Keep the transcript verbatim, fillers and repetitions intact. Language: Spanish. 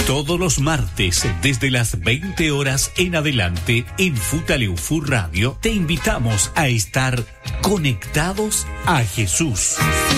Todos los martes, desde las veinte horas en adelante, en Futaleufú Radio, te invitamos a estar conectados a Jesús.